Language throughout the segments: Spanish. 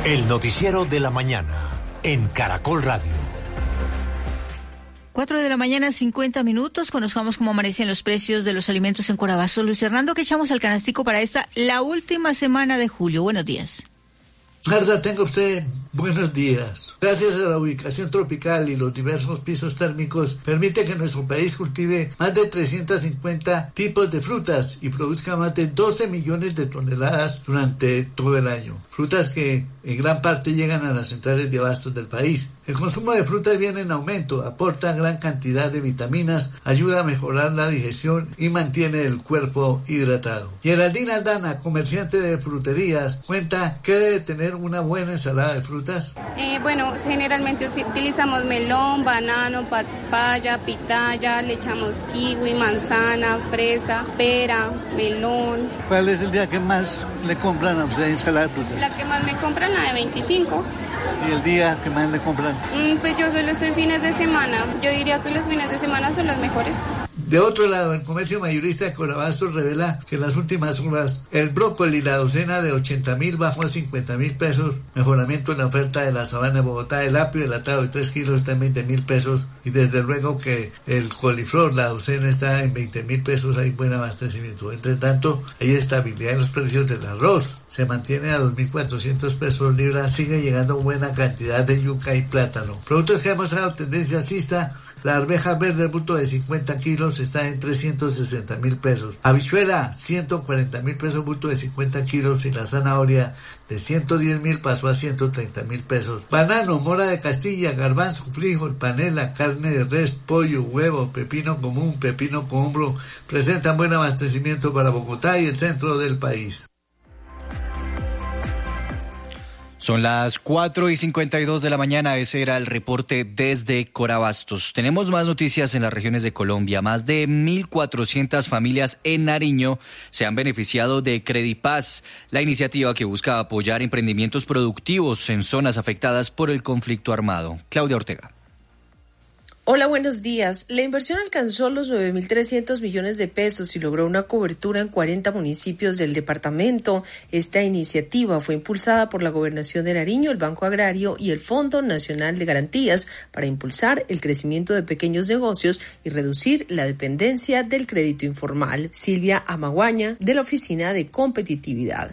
El noticiero de la mañana en Caracol Radio. 4:50 a.m. Conozcamos cómo amanecen los precios de los alimentos en Corabastos. Luis Hernando, ¿qué echamos al canastico para la última semana de julio? Buenos días. Marta, tenga usted buenos días. Gracias a la ubicación tropical y los diversos pisos térmicos, permite que nuestro país cultive más de 350 tipos de frutas y produzca más de 12 millones de toneladas durante todo el año. Frutas que en gran parte llegan a las centrales de abastos del país. El consumo de frutas viene en aumento, aporta gran cantidad de vitaminas, ayuda a mejorar la digestión y mantiene el cuerpo hidratado. Geraldina Aldana, comerciante de fruterías, cuenta qué debe tener una buena ensalada de frutas. Bueno, generalmente utilizamos melón, banano, papaya, pitaya, le echamos kiwi, manzana, fresa, pera, melón. ¿Cuál es el día que más le compran a usted ensalada de frutas? La que más me compran, la de 25. ¿Y el día que más le compran? Pues yo solo soy fines de semana. Yo diría que los fines de semana son los mejores. De otro lado, el comercio mayorista de Corabastos revela que en las últimas horas el brócoli, la docena de 80.000 bajó a 50.000 pesos, mejoramiento en la oferta de la sabana de Bogotá, el apio enlatado de 3 kilos está en 20.000 pesos y desde luego que el coliflor, la docena está en 20.000 pesos, hay buen abastecimiento. Entre tanto, hay estabilidad en los precios del arroz, se mantiene a 2.400 pesos libra, sigue llegando buena cantidad de yuca y plátano. Productos que han mostrado tendencia alcista, la arveja verde al bulto de 50 kilos está en 360.000 pesos. Habichuela, 140.000 pesos bulto de 50 kilos y la zanahoria de 110.000 pasó a 130.000 pesos. Banano, mora de Castilla, garbanzo, frijol, panela, carne de res, pollo, huevo, pepino común, pepino cohombro presentan buen abastecimiento para Bogotá y el centro del país. Son las 4:52 de la mañana, ese era el reporte desde Corabastos. Tenemos más noticias en las regiones de Colombia. Más de 1.400 familias en Nariño se han beneficiado de Credipaz, la iniciativa que busca apoyar emprendimientos productivos en zonas afectadas por el conflicto armado. Claudia Ortega. Hola, buenos días. La inversión alcanzó los 9.300 millones de pesos y logró una cobertura en 40 municipios del departamento. Esta iniciativa fue impulsada por la Gobernación de Nariño, el Banco Agrario y el Fondo Nacional de Garantías para impulsar el crecimiento de pequeños negocios y reducir la dependencia del crédito informal. Silvia Amaguaña, de la Oficina de Competitividad.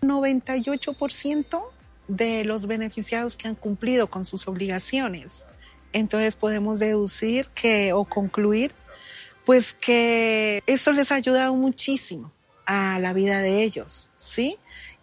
98% de los beneficiados que han cumplido con sus obligaciones. Entonces podemos deducir o concluir pues que esto les ha ayudado muchísimo a la vida de ellos, ¿sí?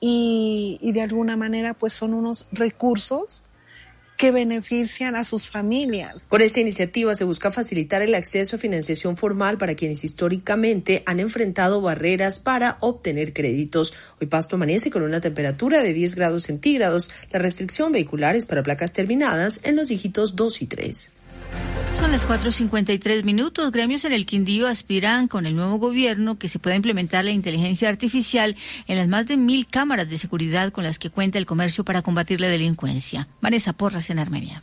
Y de alguna manera pues son unos recursos que benefician a sus familias. Con esta iniciativa se busca facilitar el acceso a financiación formal para quienes históricamente han enfrentado barreras para obtener créditos. Hoy Pasto amanece con una temperatura de 10 grados centígrados. La restricción vehicular es para placas terminadas en los dígitos 2 y 3. Son las 4:53. Gremios en el Quindío aspiran con el nuevo gobierno que se pueda implementar la inteligencia artificial en las más de 1.000 cámaras de seguridad con las que cuenta el comercio para combatir la delincuencia. Vanessa Porras en Armenia.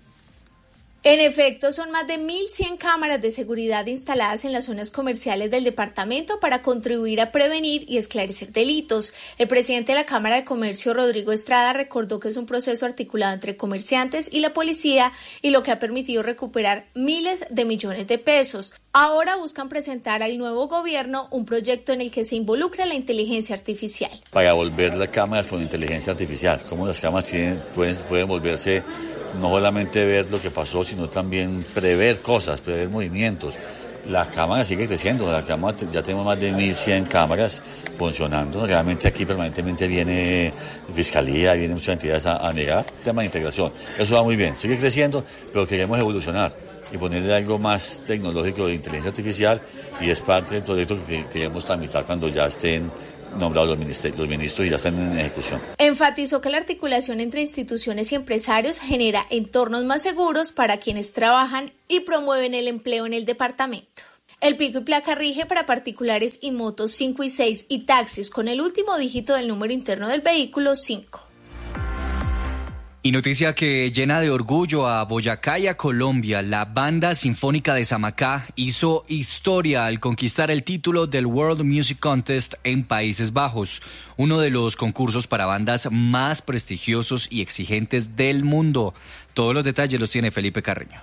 En efecto, son más de 1.100 cámaras de seguridad instaladas en las zonas comerciales del departamento para contribuir a prevenir y esclarecer delitos. El presidente de la Cámara de Comercio, Rodrigo Estrada, recordó que es un proceso articulado entre comerciantes y la policía y lo que ha permitido recuperar miles de millones de pesos. Ahora buscan presentar al nuevo gobierno un proyecto en el que se involucra la inteligencia artificial. Para volver las cámaras con inteligencia artificial, cómo las cámaras pueden volverse no solamente ver lo que pasó, sino también prever cosas, prever movimientos. La cámara sigue creciendo, la cámara, ya tenemos más de 1.100 cámaras funcionando. Realmente aquí permanentemente viene Fiscalía, vienen muchas entidades a negar. El tema de integración, eso va muy bien, sigue creciendo, pero queremos evolucionar y ponerle algo más tecnológico de inteligencia artificial y es parte del proyecto que queremos tramitar cuando ya estén nombrados los ministros y ya están en ejecución. Enfatizó que la articulación entre instituciones y empresarios genera entornos más seguros para quienes trabajan y promueven el empleo en el departamento. El pico y placa rige para particulares y motos 5 y 6 y taxis con el último dígito del número interno del vehículo 5. Y noticia que llena de orgullo a Boyacá y a Colombia, la Banda Sinfónica de Samacá hizo historia al conquistar el título del World Music Contest en Países Bajos, uno de los concursos para bandas más prestigiosos y exigentes del mundo. Todos los detalles los tiene Felipe Carreño.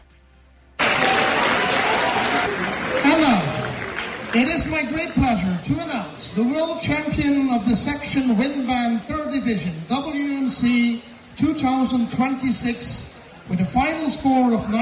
It is my great pleasure to announce the world champion of the section Wind Band 3rd Division, WMC 2026, with a final score of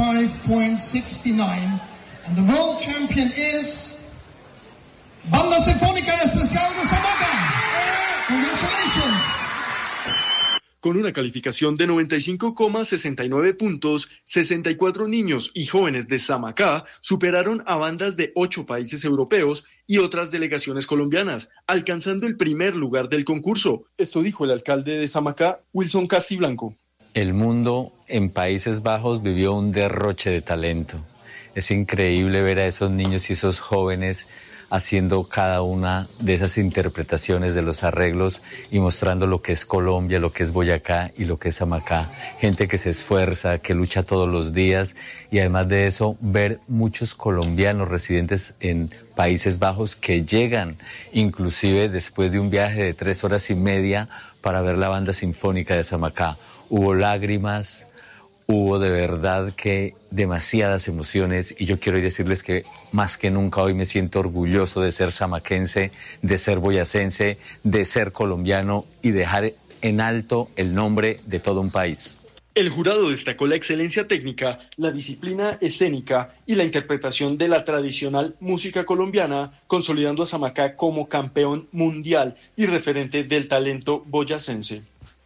95.69, and the world champion is Banda Sinfónica Especial de Samacá. Congratulations. Con una calificación de 95,69 puntos, 64 niños y jóvenes de Samacá superaron a bandas de 8 países europeos y otras delegaciones colombianas, alcanzando el primer lugar del concurso. Esto dijo el alcalde de Samacá, Wilson Castiblanco. El mundo en Países Bajos vivió un derroche de talento. Es increíble ver a esos niños y esos jóvenes haciendo cada una de esas interpretaciones de los arreglos y mostrando lo que es Colombia, lo que es Boyacá y lo que es Samacá. Gente que se esfuerza, que lucha todos los días, y además de eso, ver muchos colombianos residentes en Países Bajos que llegan inclusive después de un viaje de 3 horas y media para ver la Banda Sinfónica de Samacá. Hubo lágrimas, hubo de verdad que demasiadas emociones, y yo quiero decirles que más que nunca hoy me siento orgulloso de ser samaquense, de ser boyacense, de ser colombiano y dejar en alto el nombre de todo un país. El jurado destacó la excelencia técnica, la disciplina escénica y la interpretación de la tradicional música colombiana, consolidando a Samacá como campeón mundial y referente del talento boyacense.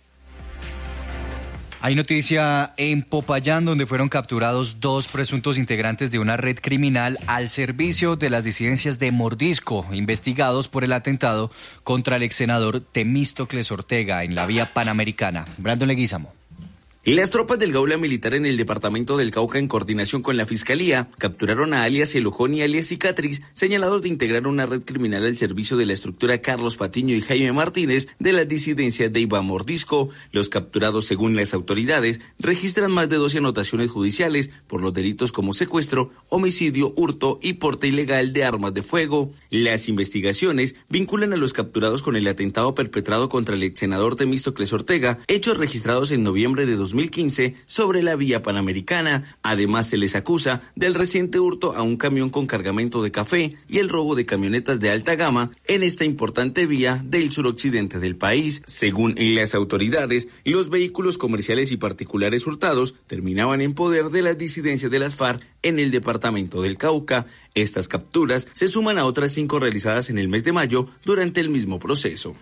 Hay noticia en Popayán, donde fueron capturados 2 presuntos integrantes de una red criminal al servicio de las disidencias de Mordisco, investigados por el atentado contra el ex senador Temístocles Ortega en la vía Panamericana. Brandon Leguízamo. Las tropas del Gaula Militar en el departamento del Cauca, en coordinación con la Fiscalía, capturaron a alias El Ojón y alias Cicatriz, señalados de integrar una red criminal al servicio de la estructura Carlos Patiño y Jaime Martínez de la disidencia de Iván Mordisco. Los capturados, según las autoridades, registran más de 12 anotaciones judiciales por los delitos como secuestro, homicidio, hurto y porte ilegal de armas de fuego. Las investigaciones vinculan a los capturados con el atentado perpetrado contra el ex senador Temístocles Ortega, hechos registrados en noviembre de 2015 sobre la vía Panamericana. Además, se les acusa del reciente hurto a un camión con cargamento de café y el robo de camionetas de alta gama en esta importante vía del suroccidente del país. Según las autoridades, los vehículos comerciales y particulares hurtados terminaban en poder de las disidencias de las FARC en el departamento del Cauca. Estas capturas se suman a otras 5 realizadas en el mes de mayo durante el mismo proceso.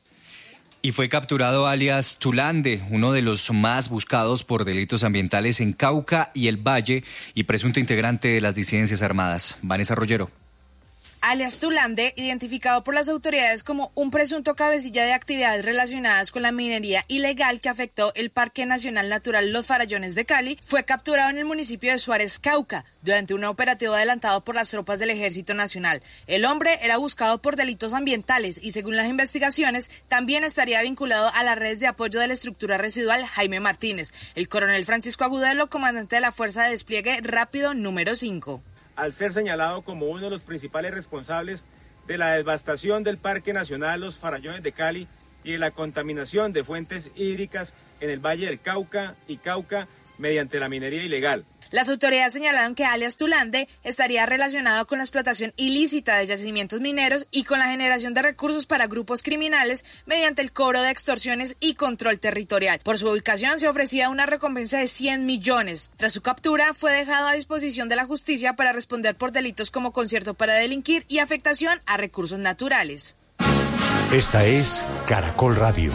Y fue capturado alias Tulande, uno de los más buscados por delitos ambientales en Cauca y el Valle y presunto integrante de las disidencias armadas. Vanessa Rollero. Alias Tulande, identificado por las autoridades como un presunto cabecilla de actividades relacionadas con la minería ilegal que afectó el Parque Nacional Natural Los Farallones de Cali, fue capturado en el municipio de Suárez, Cauca, durante un operativo adelantado por las tropas del Ejército Nacional. El hombre era buscado por delitos ambientales y, según las investigaciones, también estaría vinculado a las redes de apoyo de la estructura residual Jaime Martínez. El coronel Francisco Agudelo, comandante de la Fuerza de Despliegue Rápido número 5. Al ser señalado como uno de los principales responsables de la devastación del Parque Nacional Los Farallones de Cali y de la contaminación de fuentes hídricas en el Valle del Cauca y Cauca mediante la minería ilegal. Las autoridades señalaron que alias Tulande estaría relacionado con la explotación ilícita de yacimientos mineros y con la generación de recursos para grupos criminales mediante el cobro de extorsiones y control territorial. Por su ubicación se ofrecía una recompensa de 100 millones. Tras su captura, fue dejado a disposición de la justicia para responder por delitos como concierto para delinquir y afectación a recursos naturales. Esta es Caracol Radio.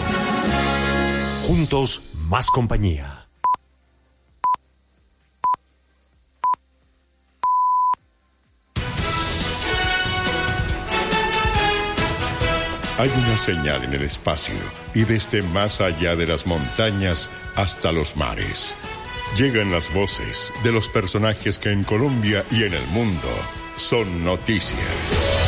Juntos, más compañía. Hay una señal en el espacio y desde más allá de las montañas hasta los mares. Llegan las voces de los personajes que en Colombia y en el mundo son noticia.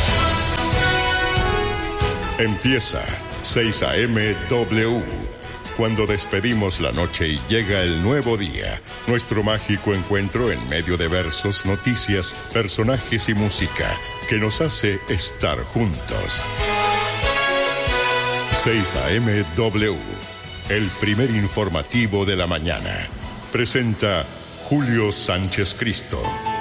Empieza 6 AM W. cuando despedimos la noche y llega el nuevo día. Nuestro mágico encuentro en medio de versos, noticias, personajes y música que nos hace estar juntos. 6 AM W, el primer informativo de la mañana. Presenta Julio Sánchez Cristo.